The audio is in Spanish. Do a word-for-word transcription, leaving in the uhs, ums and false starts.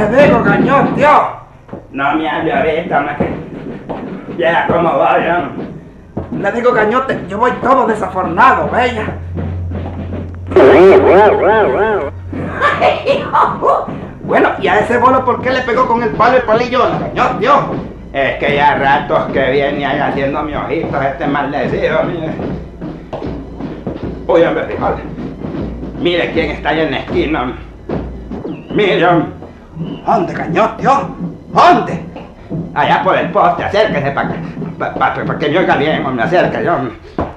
digo, cañón, tío. No me hable ahorita, más que... Ya, ¿cómo vayan? Le digo, cañote, yo voy todo desafornado, bella. Bueno, ¿y a ese bolo por qué le pegó con el palo el palillo, cañón, tío? Es que ya ratos que viene ahí haciendo mi ojito este maldecido, mire. Oye, hombre, fíjate. Mire quién está ahí en la esquina. Miren. ¿Dónde, cañón, tío? ¿Dónde? Allá por el poste, acérquese para que, pa, pa, pa que me oiga bien, hombre, acérquese, hombre.